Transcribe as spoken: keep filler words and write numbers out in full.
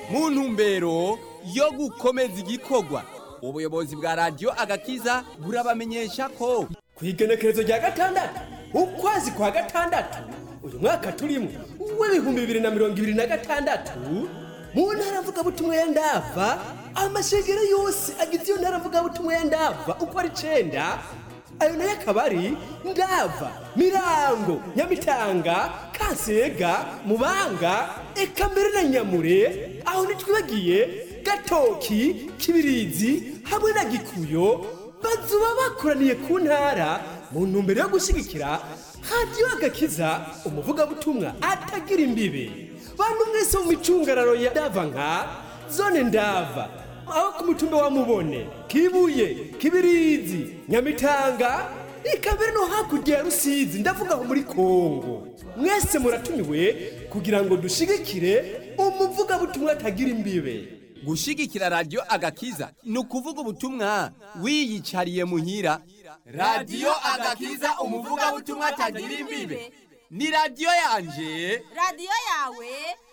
mu ntumbero yo gukomeza igikorwa ubuyobozi bwa radiyo agakiza burabamenyesha ko kw'igenekerezo rya gatandatu ukwezi kwa gatandatu uyu mwaka turimo w'ibihumbi bibiri na mirongo ibiri na gatandatu mu ntara mvugabutumwa ya Ndava amashengero yose agize iyo ntara mvugabutumwa ya Ndava uko ari icenda ayo nayo akaba ari Ndava, Mirango, Nyamitanga, Kasega, Mubanga, eka mbere na Nyamure, aho ntitwibagiye Gatoki, Kibirizi hamwe na Gikuyo bazuba bakoraniye ku ntara mu ntumbero yo gushigikira radiyo agakiza umuvugabutumwa atagira imbibe. Bantu mwese mu micungararo ya Ndava nka zone Ndava, aho ku mutumba wa Mubone, Kibuye, Kibirizi, Nyamitanga, ikabere no hakurya ya Rusizi, ndavuga aho muri Kongo. Mwese muratumiwe kugira ngo dushigikire umuvugabutumwa atagira imbibe. gushigikira radiyo agakiza ni ukuvuga ubutumwa wiyicariye muhira. radiyo agakiza umuvugabutumwa atagira imbibe ni radiyo yanje, radiyo yawe.